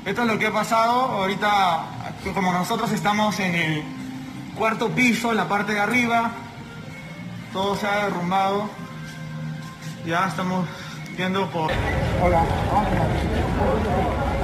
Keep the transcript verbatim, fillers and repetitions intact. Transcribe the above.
Esto es lo que ha pasado ahorita, como nosotros estamos en el cuarto piso, en la parte de arriba, todo se ha derrumbado. Ya estamos viendo por... Hola.